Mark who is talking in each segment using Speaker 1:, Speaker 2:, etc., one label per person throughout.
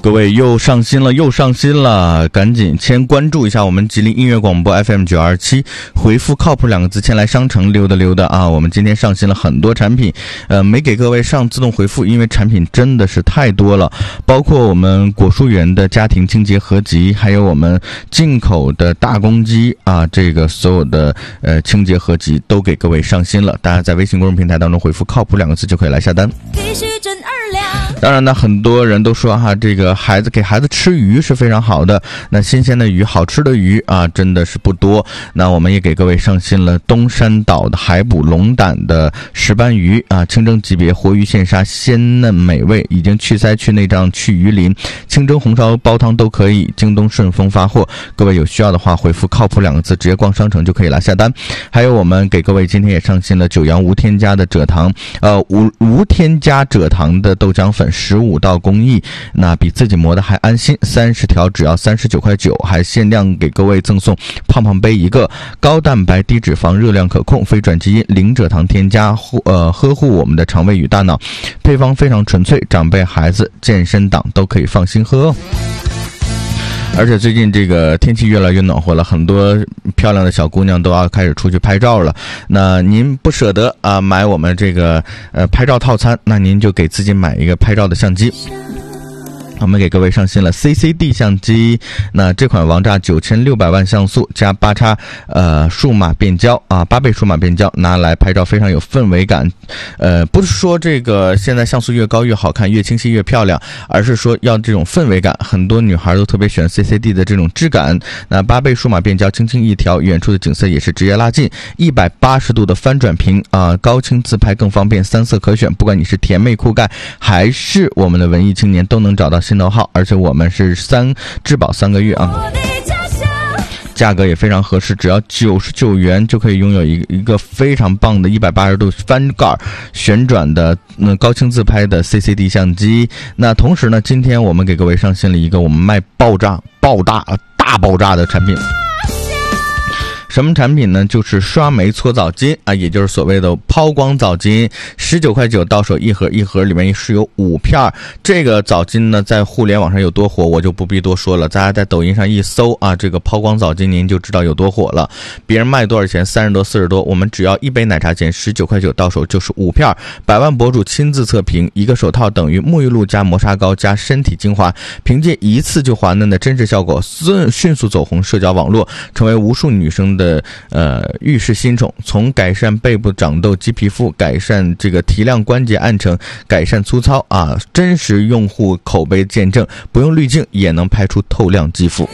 Speaker 1: 各位又上新了，赶紧先关注一下我们吉林音乐广播 FM927，回复靠谱2个字前来商城溜达啊！我们今天上新了很多产品，没给各位上自动回复，因为产品真的是太多了，包括我们果蔬园的家庭清洁合集，还有我们进口的大公鸡啊，这个所有的清洁合集都给各位上新了，大家在微信公众平台当中回复靠谱2个字就可以来下单。当然呢，很多人都说哈，这个给孩子吃鱼是非常好的，那新鲜的鱼、好吃的鱼啊，真的是不多。那我们也给各位上新了东山岛的海捕龙胆的石斑鱼啊，清蒸级别，活鱼现杀，鲜嫩美味，已经去鳃、去内脏、去鱼鳞，清蒸、红烧、煲汤都可以。京东顺丰发货，各位有需要的话回复靠谱2个字，直接逛商城就可以来下单。还有我们给各位今天也上新了九阳无添加的蔗糖，无添加蔗糖的豆浆粉15道工艺，那比自己磨的还安心，30条只要39.9块，还限量给各位赠送胖胖杯1个，高蛋白低脂肪，热量可控，非转基因，零蔗糖添加，呵护我们的肠胃与大脑，配方非常纯粹，长辈孩子健身党都可以放心喝。而且最近这个天气越来越暖和了，很多漂亮的小姑娘都要开始出去拍照了。那您不舍得啊买我们这个拍照套餐，那您就给自己买一个拍照的相机。我们给各位上新了 CCD 相机，那这款王炸9600万像素加8x数码变焦啊，8倍数码变焦，拿来拍照非常有氛围感。不是说这个现在像素越高越好看，越清晰越漂亮，而是说要这种氛围感。很多女孩都特别喜欢 CCD 的这种质感。那8倍数码变焦，轻轻一调，远处的景色也是直接拉近。180度的翻转屏啊，高清自拍更方便，3色可选。不管你是甜妹酷盖，还是我们的文艺青年，都能找到心头好，而且我们是质保3个月啊，价格也非常合适，只要99元就可以拥有一个非常棒的180度翻盖旋转的高清自拍的 CCD 相机。那同时呢，今天我们给各位上新了一个我们卖大爆炸的产品。什么产品呢？就是刷眉搓澡巾啊，也就是所谓的抛光澡巾，19.9块到手一盒，一盒里面是有5片。这个澡巾呢，在互联网上有多火，我就不必多说了。大家在抖音上一搜啊，这个抛光澡巾，您就知道有多火了。别人卖多少钱？30多、40多，我们只要一杯奶茶钱，19.9块到手就是5片。百万博主亲自测评，一个手套等于沐浴露加磨砂膏加身体精华，凭借一次就滑嫩的真实效果，迅速走红社交网络，成为无数女生的浴室新宠。从改善背部长痘、肌皮肤，改善这个提亮关节暗沉，改善粗糙啊，真实用户口碑见证，不用滤镜也能拍出透亮肌肤。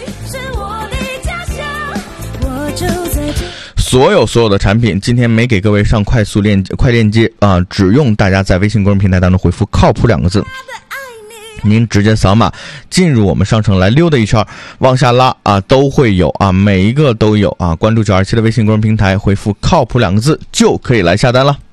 Speaker 1: 所有的产品今天没给各位上快链接啊，只用大家在微信公众平台当中回复靠谱2个字，您直接扫码进入我们商城来溜达一圈，往下拉啊都会有啊，每一个都有啊。关注927的微信公众平台，回复靠谱2个字就可以来下单了。